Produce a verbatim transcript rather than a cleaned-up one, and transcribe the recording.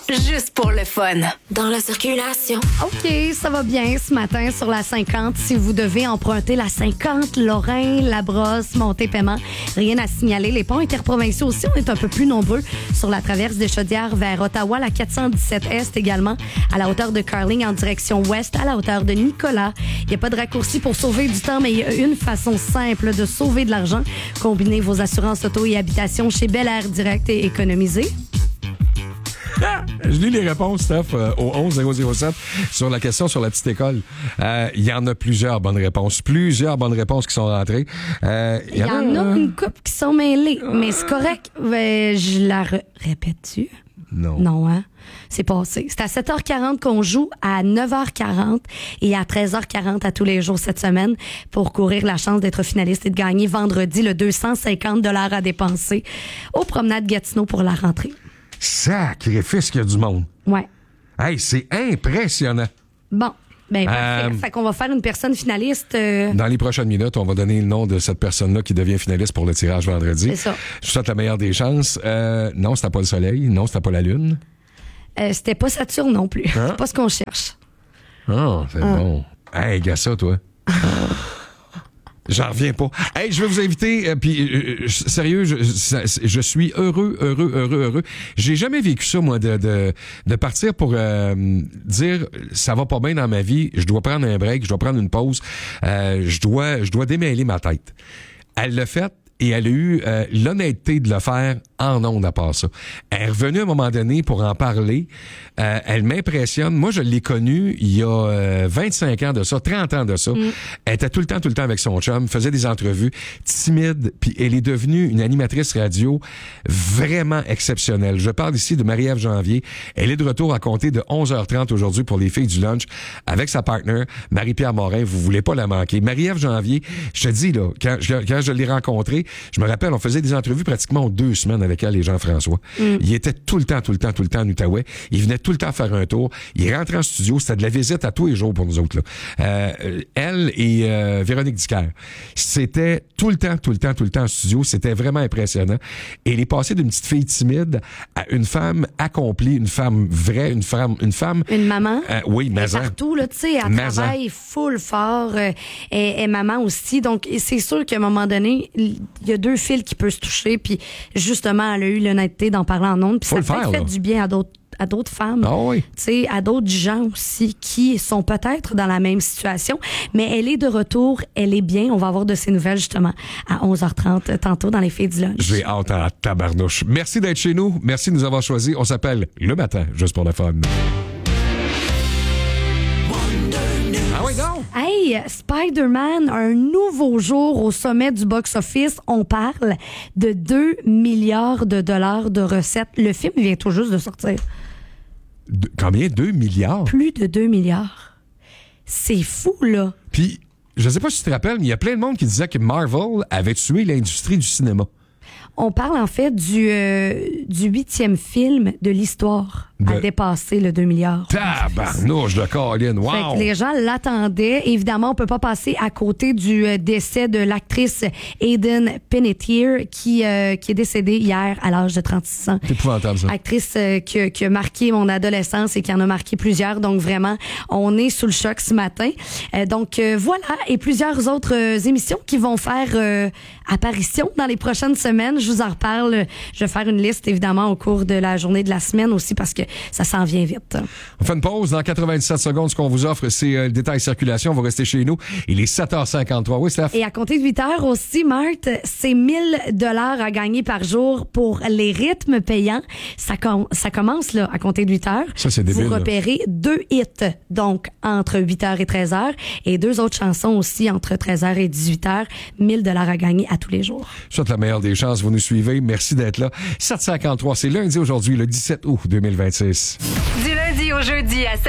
juste pour le fun. Dans la circulation. OK, ça va bien ce matin sur la cinquante. Si vous devez emprunter la cinquante, Lorrain, Labrosse, Montée-Paiement, rien à signaler. Les ponts interprovinciaux aussi, on est un peu plus nombreux sur la traverse des Chaudières vers Ottawa, la quatre cent dix-sept Est également, à la hauteur de Carling en direction ouest, à la hauteur de Nicolas. Il n'y a pas de raccourci pour sauver du temps, mais il y a une façon simple de sauver de l'argent. Combinez vos assurances auto et habitation chez Bel Air Direct et économisez. Ah, je lis les réponses, Steph, euh, au onze zéro zéro sept sur la question sur la petite école. Euh, Il y en a plusieurs bonnes réponses. Plusieurs bonnes réponses qui sont rentrées. Euh, Il y, y en a, a une couple qui sont mêlées, mais c'est correct. Euh, je la re- répète-tu? Non. Non, hein? C'est passé. C'est à sept heures quarante qu'on joue, à neuf heures quarante et à treize heures quarante à tous les jours cette semaine pour courir la chance d'être finaliste et de gagner vendredi le deux cent cinquante dollars à dépenser aux promenades Gatineau pour la rentrée. Sacrifice qu'il y a du monde. Ouais. Hey, c'est impressionnant. Bon. Ben, parfait. Euh, Fait qu'on va faire une personne finaliste. Euh... Dans les prochaines minutes, on va donner le nom de cette personne-là qui devient finaliste pour le tirage vendredi. C'est ça. Je vous souhaite la meilleure des chances. Euh, non, c'était pas le soleil. Non, c'était pas la lune. Euh, c'était pas Saturne non plus. Hein? C'est pas ce qu'on cherche. Ah, c'est Ah. bon. Hey, gars, ça, toi. J'en reviens pas. Hey, je vais vous inviter, euh, puis euh, sérieux, je, ça, je suis heureux, heureux, heureux, heureux. J'ai jamais vécu ça, moi, de de, de partir pour euh, dire ça va pas bien dans ma vie, je dois prendre un break, je dois prendre une pause, euh, je dois je dois démêler ma tête. Elle l'a fait. Et elle a eu euh, l'honnêteté de le faire en ondes à part ça. Elle est revenue à un moment donné pour en parler. Euh, elle m'impressionne. Moi, je l'ai connue il y a euh, vingt-cinq ans de ça, trente ans de ça. Mm. Elle était tout le temps, tout le temps avec son chum, faisait des entrevues, timide, puis elle est devenue une animatrice radio vraiment exceptionnelle. Je parle ici de Marie-Ève Janvier. Elle est de retour à compter de onze heures trente aujourd'hui pour les filles du lunch avec sa partner, Marie-Pierre Morin. Vous voulez pas la manquer. Marie-Ève Janvier, je te dis, là, quand je, quand je l'ai rencontrée, je me rappelle, on faisait des entrevues pratiquement deux semaines avec elle et Jean-François. Mm. Il était tout le temps, tout le temps, tout le temps en Outaouais. Il venait tout le temps faire un tour. Il rentrait en studio. C'était de la visite à tous les jours pour nous autres, là. Euh, elle et euh, Véronique Dicker. C'était tout le temps, tout le temps, tout le temps en studio. C'était vraiment impressionnant. Et elle est passée d'une petite fille timide à une femme accomplie, une femme vraie, une femme... Une, femme, une maman. Euh, oui, maman. Partout, là, tu sais, elle Maman. travaille full fort. Euh, et, et maman aussi. Donc, c'est sûr qu'à un moment donné, il y a deux fils qui peuvent se toucher, puis justement, elle a eu l'honnêteté d'en parler en ondes, puis ça a peut-être fait du bien à d'autres à d'autres femmes, ah oui. tu sais, à d'autres gens aussi qui sont peut-être dans la même situation, mais elle est de retour, elle est bien. On va avoir de ses nouvelles justement à onze heures trente tantôt dans les filles du lunch. J'ai hâte à tabarnouche. Merci d'être chez nous. Merci de nous avoir choisis. On s'appelle Le Matin, juste pour le fun. Ah oui, non? Hey, Spider-Man, un nouveau jour au sommet du box-office. On parle de deux milliards de dollars de recettes. Le film vient tout juste de sortir. De, combien? deux milliards? Plus de deux milliards. C'est fou, là. Puis, je sais pas si tu te rappelles, mais il y a plein de monde qui disait que Marvel avait tué l'industrie du cinéma. On parle en fait du euh, du huitième film de l'histoire de... à dépasser le deux milliards. Tabarnouche de Colin, wow! Fait que les gens l'attendaient. Évidemment, on peut pas passer à côté du euh, décès de l'actrice Hayden Panettiere qui euh, qui est décédée hier à l'âge de trente-six ans. C'est épouvantable, ça. Actrice euh, qui, a, qui a marqué mon adolescence et qui en a marqué plusieurs. Donc vraiment, on est sous le choc ce matin. Euh, donc euh, voilà, et plusieurs autres euh, émissions qui vont faire euh, apparition dans les prochaines semaines. Je vous en reparle. Je vais faire une liste, évidemment, au cours de la journée de la semaine aussi, parce que ça s'en vient vite. On fait une pause. Dans quatre-vingt-dix-sept secondes, ce qu'on vous offre, c'est euh, le détail circulation. On va rester chez nous. Il est sept heures cinquante-trois. Oui, Steph? Et à compter de huit heures aussi, Marthe, c'est mille dollars à gagner par jour pour les rythmes payants. Ça, com- ça commence là à compter de huit heures. Ça, c'est débile. Vous repérez deux hits, donc entre huit heures et treize heures, et deux autres chansons aussi entre treize heures et dix-huit heures. mille dollars à gagner à tous les jours. Je souhaite la meilleure des chances. Vous nous suivez. Merci d'être là. sept cinquante-trois, c'est lundi aujourd'hui, le dix-sept août deux mille vingt-six. Du lundi au jeudi à